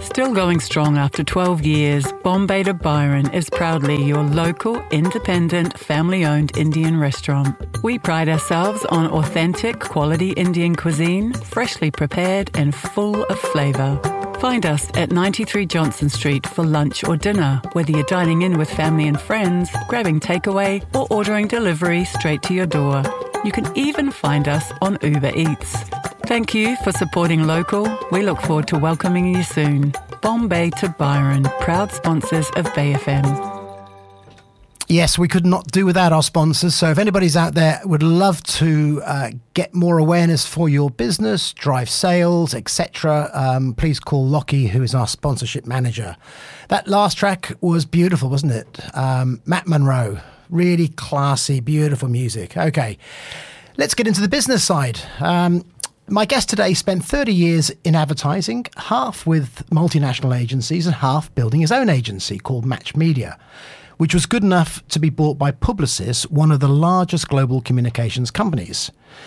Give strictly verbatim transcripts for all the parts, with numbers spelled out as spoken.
Still going strong after twelve years, Bombay to Byron is proudly your local, independent, family-owned Indian restaurant. We pride ourselves on authentic, quality Indian cuisine, freshly prepared and full of flavour. Find us at ninety-three Johnson Street for lunch or dinner, whether you're dining in with family and friends, grabbing takeaway, or ordering delivery straight to your door. You can even find us on Uber Eats. Thank you for supporting local. We look forward to welcoming you soon. Bombay to Byron, proud sponsors of Bay F M. Yes, we could not do without our sponsors. So if anybody's out there would love to uh, get more awareness for your business, drive sales, et cetera, um, please call Lockie, who is our sponsorship manager. That last track was beautiful, wasn't it? Um, Matt Monro, really classy, beautiful music. Okay, let's get into the business side. Um, My guest today spent thirty years in advertising, half with multinational agencies and half building his own agency called Match Media, which was good enough to be bought by Publicis, one of the largest global communications companies.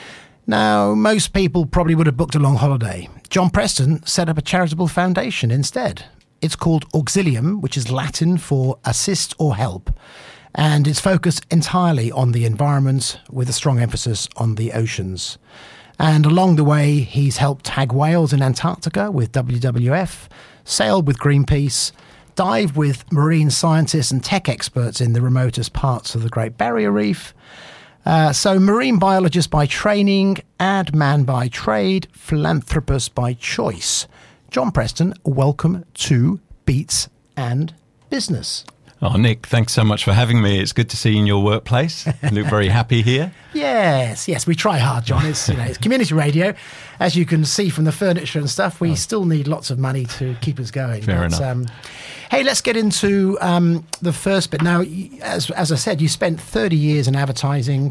Now, most people probably would have booked a long holiday. John Preston set up a charitable foundation instead. It's called Auxilium, which is Latin for assist or help, and it's focused entirely on the environment with a strong emphasis on the oceans. And along the way, he's helped tag whales in Antarctica with W W F, sailed with Greenpeace, dived with marine scientists and tech experts in the remotest parts of the Great Barrier Reef. Uh, so marine biologist by training, ad man by trade, philanthropist by choice. John Preston, welcome to Beats and Business. Oh, Nick, thanks so much for having me. It's good to see you in your workplace. You look very happy here. Yes, yes, we try hard, John. It's, you know, it's community radio. As you can see from the furniture and stuff, we oh. still need lots of money to keep us going. Fair but, enough. Um, hey, let's get into um, the first bit. Now, as, as I said, you spent thirty years in advertising.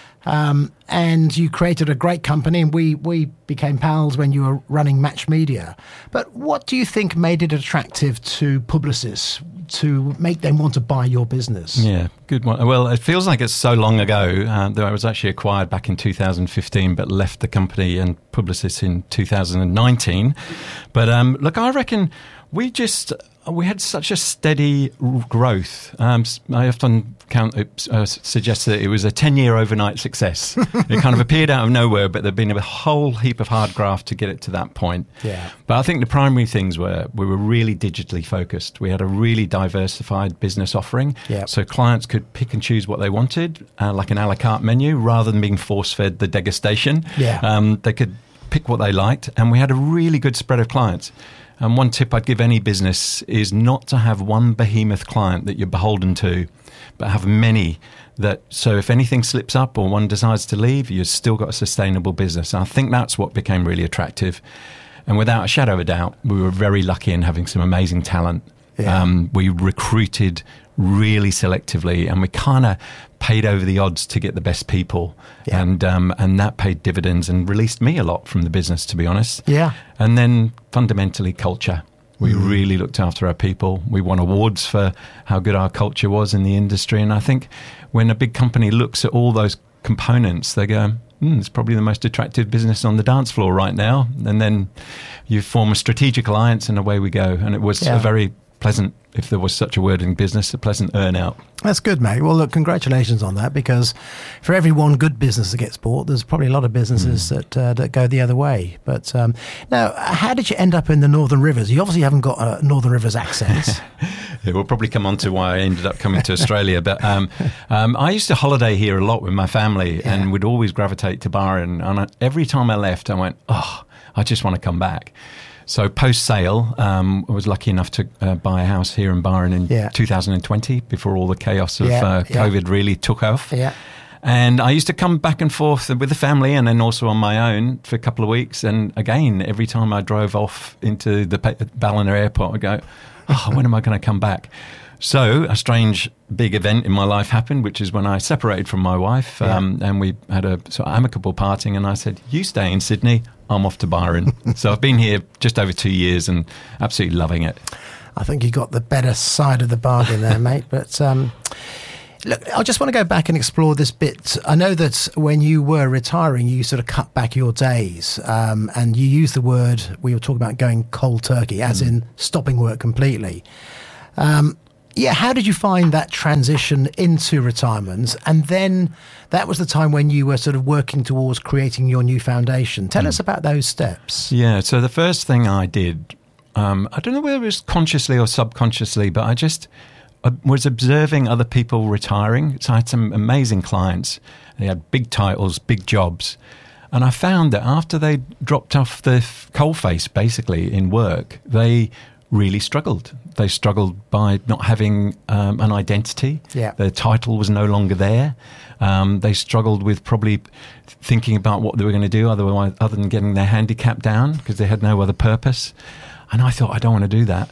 Um, and you created a great company, and we, we became pals when you were running Match Media. But what do you think made it attractive to Publicis to make them want to buy your business? Yeah, good one. Well, it feels like it's so long ago uh, that I was actually acquired back in two thousand fifteen, but left the company and Publicis in two thousand nineteen. But um, look, I reckon we just... we had such a steady growth. Um, I often count, uh, suggest that it was a ten-year overnight success. It kind of appeared out of nowhere, but there'd been a whole heap of hard graft to get it to that point. Yeah. But I think the primary things were we were really digitally focused. We had a really diversified business offering, yeah. so clients could pick and choose what they wanted, uh, like an a la carte menu, rather than being force-fed the degustation. Yeah. Um, they could pick what they liked, and we had a really good spread of clients. And one tip I'd give any business is not to have one behemoth client that you're beholden to, but have many that, so if anything slips up or one decides to leave, you've still got a sustainable business. And I think that's what became really attractive. And without a shadow of a doubt, we were very lucky in having some amazing talent. Yeah. Um, we recruited really selectively, and we kind of paid over the odds to get the best people. Yeah. And um, and that paid dividends and released me a lot from the business, to be honest. Yeah. And then fundamentally culture. We Mm. really looked after our people. We won awards for how good our culture was in the industry. And I think when a big company looks at all those components, they go, mm, it's probably the most attractive business on the dance floor right now. And then you form a strategic alliance and away we go. And it was Yeah. a very pleasant, if there was such a word in business, a pleasant earn out. That's good, mate. Well, look, congratulations on that, because for every one good business that gets bought, there's probably a lot of businesses mm. that uh, that go the other way. But um, now, how did you end up in the Northern Rivers? You obviously haven't got a Northern Rivers accent. Yeah, we'll probably come on to why I ended up coming to Australia. But um, um, I used to holiday here a lot with my family, Yeah. and would always gravitate to Byron. And I, every time I left, I went, oh, I just want to come back. So post-sale, um, I was lucky enough to uh, buy a house here in Byron in Yeah. two thousand twenty, before all the chaos of Yeah, uh, yeah. COVID really took off. Yeah. And I used to come back and forth with the family, and then also on my own for a couple of weeks. And again, every time I drove off into the Pa- Ballina airport, I go, oh, when am I going to come back? So a strange big event in my life happened, which is when I separated from my wife, Yeah. um, and we had a sort of amicable parting, and I said, you stay in Sydney, I'm off to Byron. So I've been here just over two years and absolutely loving it. I think you got the better side of the bargain there, mate. But um, Look, I just want to go back and explore this bit. I know that when you were retiring, you sort of cut back your days, um, and you used the word, we were talking about going cold turkey, as mm. in stopping work completely. Um, yeah, how did you find that transition into retirement? And then that was the time when you were sort of working towards creating your new foundation. Tell mm. us about those steps. Yeah, so the first thing I did, um, I don't know whether it was consciously or subconsciously, but I just... I was observing other people retiring. So I had some amazing clients. They had big titles, big jobs. And I found that after they dropped off the coalface, basically, in work, they really struggled. They struggled by not having um, an identity. Yeah. Their title was no longer there. Um, they struggled with probably thinking about what they were going to do otherwise, other than getting their handicap down, because they had no other purpose. And I thought, I don't want to do that.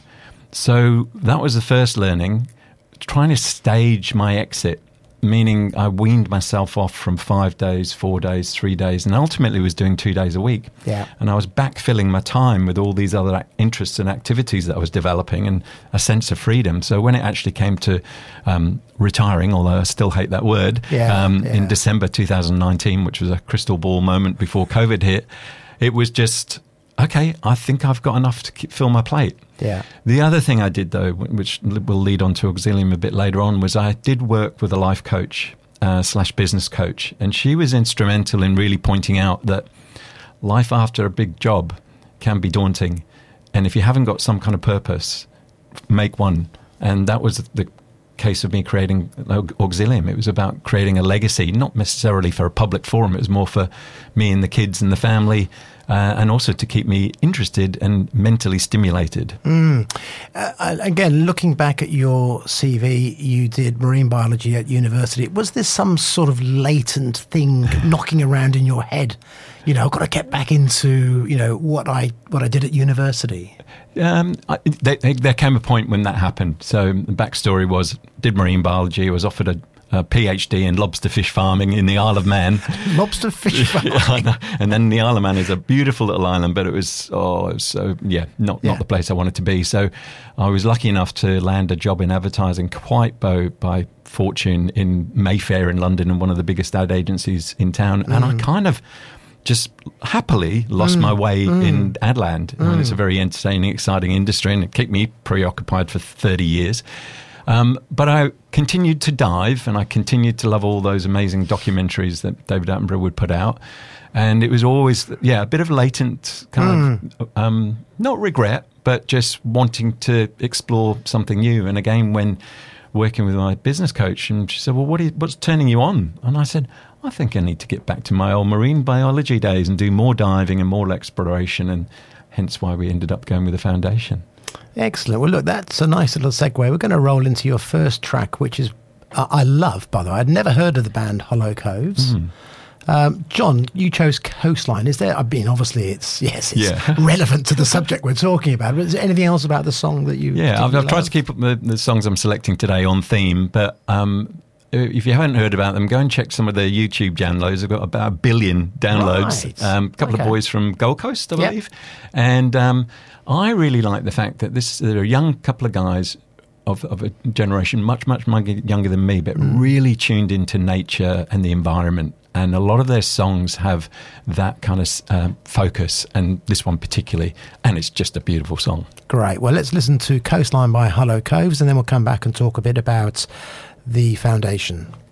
So that was the first learning. Trying to stage my exit, meaning I weaned myself off from five days, four days, three days, and ultimately was doing two days a week. Yeah. And I was backfilling my time with all these other interests and activities that I was developing and a sense of freedom. So when it actually came to um, retiring, although I still hate that word, yeah, um, yeah. in December two thousand nineteen, which was a crystal ball moment before COVID hit, it was just, okay, I think I've got enough to keep, fill my plate. Yeah. The other thing I did, though, which will lead on to Auxilium a bit later on, was I did work with a life coach uh, slash business coach. And she was instrumental in really pointing out that life after a big job can be daunting. And if you haven't got some kind of purpose, make one. And that was the case of me creating Auxilium. It was about creating a legacy, not necessarily for a public forum. It was more for me and the kids and the family, uh, and also to keep me interested and mentally stimulated. Mm. Uh, again, looking back at your C V, you did marine biology at university. Was this some sort of latent thing knocking around in your head? You know, I've got to get back into, you know, what I what I did at university. Um, I, there, there came a point when that happened. So the backstory was, did marine biology. I was offered a, a PhD in lobster fish farming in the Isle of Man. Lobster fish farming. And then the Isle of Man is a beautiful little island, but it was, oh, it was so, yeah, not, yeah. not the place I wanted to be. So I was lucky enough to land a job in advertising quite by, by fortune in Mayfair in London, and one of the biggest ad agencies in town. Mm. And I kind of just happily lost mm, my way mm, in Adland. Mm. I mean, it's a very entertaining, exciting industry, and it kept me preoccupied for thirty years. Um, but I continued to dive, and I continued to love all those amazing documentaries that David Attenborough would put out. And it was always, yeah, a bit of latent kind mm. of, um, not regret, but just wanting to explore something new. And again, when working with my business coach, and she said, well, what is, what's turning you on? And I said, I think I need to get back to my old marine biology days and do more diving and more exploration, and hence why we ended up going with the foundation. Excellent. Well, look, that's a nice little segue. We're going to roll into your first track, which is, uh, I love, by the way. I'd never heard of the band Hollow Coves. Mm. Um, John, you chose Coastline. Is there, I mean, obviously it's, yes, it's yeah. relevant to the subject we're talking about, but is there anything else about the song that you Yeah, I've, I've tried to keep the, the songs I'm selecting today on theme, but um, if you haven't heard about them, go and check some of their YouTube downloads. They've got about a billion downloads. Right. Um, a couple okay. of boys from Gold Coast, I yep. believe. And um, I really like the fact that this they're a young couple of guys of, of a generation much, much younger than me, but mm. really tuned into nature and the environment. And a lot of their songs have that kind of uh, focus, and this one particularly, and it's just a beautiful song. Great. Well, let's listen to Coastline by Hollow Coves, and then we'll come back and talk a bit about the foundation.